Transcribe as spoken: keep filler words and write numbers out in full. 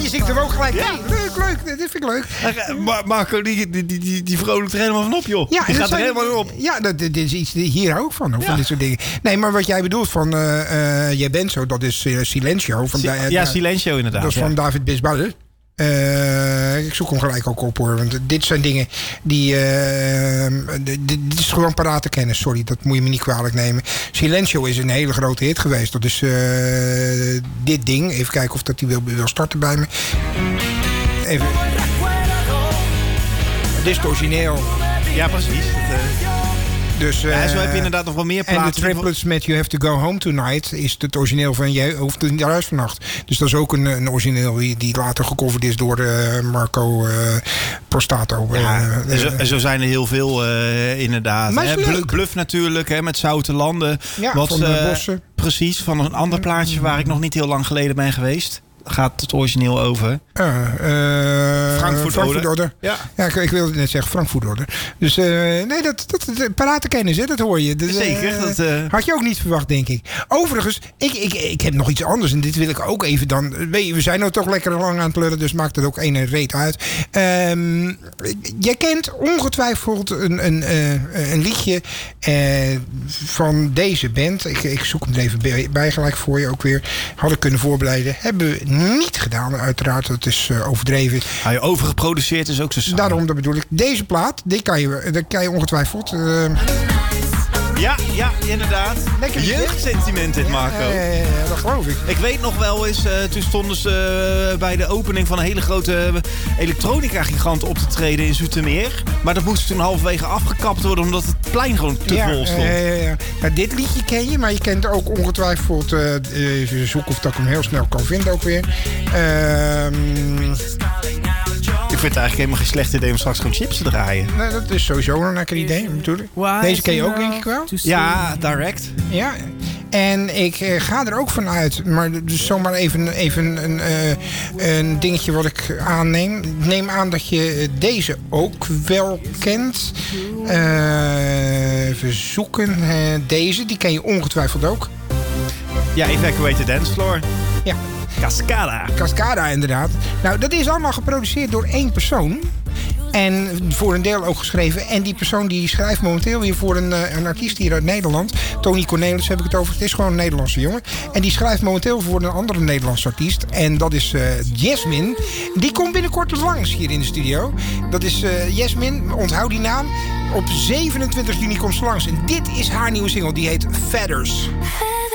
je zingt hem ook gelijk. Ja. Hey, leuk, leuk. Dit vind ik leuk. Maar Marco, die, die, die, die, die vrolijkt er helemaal van op, joh. Ja, die gaat zijn, er helemaal op. Ja, dat, dit is iets hier ook van. Of Ja. van dit soort dingen. Nee, maar wat jij bedoelt van... Uh, uh, jij bent zo, dat is uh, Silencio. Van Si- da- ja, da- Silencio inderdaad. Dat is ja. van David Bisbal. Uh, ik zoek hem gelijk ook op, hoor. Want dit zijn dingen die... Uh, dit, dit is gewoon paratenkennis, sorry. Dat moet je me niet kwalijk nemen. Silencio is een hele grote hit geweest. Dat is uh, dit ding. Even kijken of dat hij wil, wil starten bij me. Even... Dit is het origineel. Ja, precies. Het, uh... Dus, uh, ja, zo heb je inderdaad nog wel meer platen. En de triplets met You Have To Go Home Tonight is het origineel van Je hoeft niet naar huis vannacht. Dus dat is ook een, een origineel die, die later gecoverd is door uh, Marco uh, Prostato. Ja, uh, en, zo, en zo zijn er heel veel uh, inderdaad. Maar Hè? is leuk. Bluff natuurlijk, hè, met Zoute Landen. Ja, Wat, van de uh, Bossen. Precies, van een ander plaatje waar ik nog niet heel lang geleden ben geweest. Gaat het origineel over? Uh, uh, Frankfurt Frankfurt Oder. Oder. Ja. Ja, ik, ik wilde net zeggen Frankfurt Oder. Dus uh, nee, dat, dat, dat paratenkennis, hè, dat hoor je. Dus, Zeker. Uh, dat, uh... Had je ook niet verwacht, denk ik. Overigens, ik, ik, ik heb nog iets anders. En dit wil ik ook even dan... Weet je, we zijn nou toch lekker lang aan het lullen. Dus maakt het ook één reet uit. Um, jij kent ongetwijfeld een, een, uh, een liedje uh, van deze band. Ik, ik zoek hem er even bij, bij gelijk voor je ook weer. Had ik kunnen voorbereiden. Hebben we niet gedaan, uiteraard. Dat is uh, overdreven. Hij overgeproduceerd is ook zo saai. Daarom, dat bedoel ik. Deze plaat, die kan je, die kan je ongetwijfeld... Uh, Ja, ja, inderdaad. Lekker liedje. Jeugdsentiment dit, Marco. Ja, ja, ja, ja, dat geloof ik. Ik weet nog wel eens, uh, toen stonden ze uh, bij de opening van een hele grote uh, elektronica-gigant op te treden in Zoetermeer. Maar dat moest toen halverwege afgekapt worden, omdat het plein gewoon te ja, vol stond. Uh, ja, ja. Nou, dit liedje ken je, maar je kent ook ongetwijfeld... Uh, even zoeken of dat ik hem heel snel kan vinden ook weer. Uh, Ik vind het eigenlijk helemaal geen slecht idee om straks gewoon chips te draaien. Nou, dat is sowieso een lekker idee, natuurlijk. Deze ken je ook, denk ik wel. Ja, direct. Ja, en ik uh, ga er ook van uit, maar dus zomaar even, even een, uh, een dingetje wat ik aanneem. Ik neem aan dat je deze ook wel kent. Uh, even zoeken. Uh, deze, die ken je ongetwijfeld ook. Ja, Evacuate the Dance Floor. Ja. Cascada. Cascada, inderdaad. Nou, dat is allemaal geproduceerd door één persoon. En voor een deel ook geschreven. En die persoon die schrijft momenteel weer voor een, een artiest hier uit Nederland. Tony Cornelis heb ik het over. Het is gewoon een Nederlandse jongen. En die schrijft momenteel voor een andere Nederlandse artiest. En dat is uh, Jasmine. Die komt binnenkort langs hier in de studio. Dat is uh, Jasmine. Onthoud die naam. Op zevenentwintig juni komt ze langs. En dit is haar nieuwe single. Die heet Feathers.